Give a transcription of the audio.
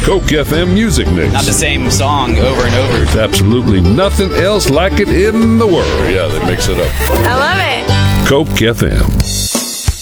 Coke FM Music Mix. Not the same song over and over. There's absolutely nothing else like it in the world. Yeah, they mix it up. I love it. Coke FM.